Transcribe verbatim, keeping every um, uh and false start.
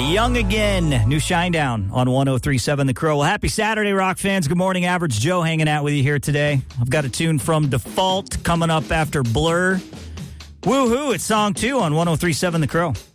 Young Again, new Shinedown on one oh three point seven The Crow. Well, happy Saturday, rock fans. Good morning, Average Joe hanging out with you here today. I've got a tune from Default coming up after Blur. Woohoo, it's song two on one oh three point seven The Crow.